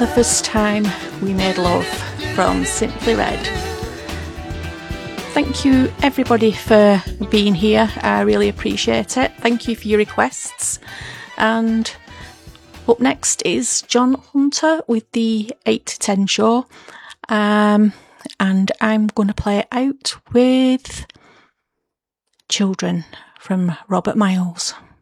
the first time we made love from Simply Red. Thank you everybody for being here. I really appreciate it. Thank you for your requests. And up next is John Hunter with the 8 to 10 show. And I'm going to play it out with Children from Robert Miles.